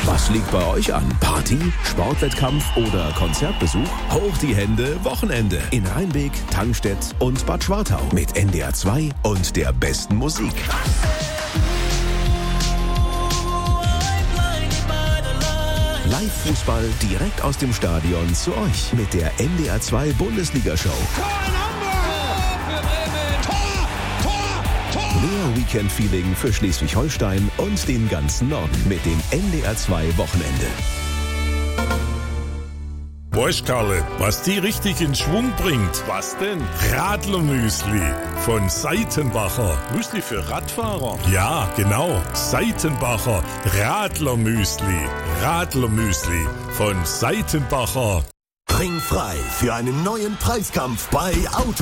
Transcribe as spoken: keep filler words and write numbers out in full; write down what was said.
Was liegt bei euch an? Party, Sportwettkampf oder Konzertbesuch? Hoch die Hände, Wochenende in Rheinbeek, Tangstedt und Bad Schwartau mit N D R zwei und der besten Musik. Live-Fußball direkt aus dem Stadion zu euch mit der N D R zwei Bundesliga-Show. Mehr Weekend-Feeling für Schleswig-Holstein und den ganzen Norden mit dem N D R zwei Wochenende. Weißt Karle, was die richtig in Schwung bringt? Was denn? Radlermüsli von Seitenbacher. Müsli für Radfahrer? Ja, genau. Seitenbacher Radlermüsli. Radlermüsli von Seitenbacher. Ringfrei für einen neuen Preiskampf bei Auto.